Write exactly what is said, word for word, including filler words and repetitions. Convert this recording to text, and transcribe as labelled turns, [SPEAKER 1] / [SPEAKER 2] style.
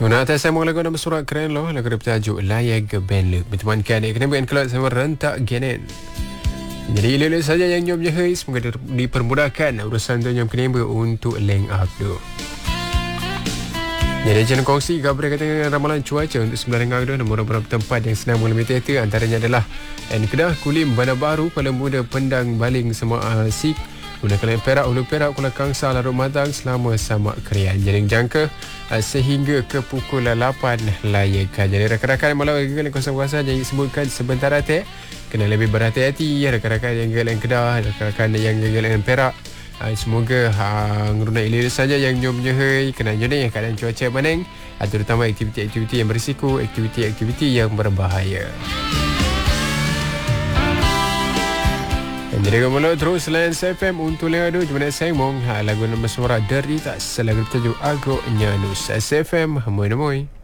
[SPEAKER 1] Nak atas saya mau lagu nama surat keren loh. Lagu bertajuk Layak Ben Luk. Bertemankan Kena bukan kelak sama rentak genen. Jadi ila-ila saja yang nyom jahai. Semoga dipermudahkan urusan tu nyom kena untuk link up tu. Jadi jangan kongsi kabar kata ramalan cuaca untuk sembilan hari tu. Nombor-nombor tempat yang senang mengalami teater antaranya adalah N Kedah, Kulim, Bandar Baru, Kuala Muda, Pendang, Baling, Semua Sik, Guna Kelang Perak, Hulu Perak, Kuala Kangsar, Larut Matang selama Samak Krian. Jadi jangka uh, sehingga ke pukul lapan layakan. Jadi rakan-rakan malam yang kuasa-kuasa jadi sebutkan sebentar hati. Kena lebih berhati-hati ya rakan-rakan yang galen Kedah, rakan-rakan yang galen Perak. Uh, semoga uh, ngerunai ilir saja yang jom jehai. Kena jadi keadaan cuaca maning. Uh, terutama aktiviti-aktiviti yang berisiko, aktiviti-aktiviti yang berbahaya. Jadi kamu terus Lens F M untuk lewat cuma nak saya mong lagu nama suara Derita selagu bertajuk Agro Nyanus S F M Hamoy Namoy.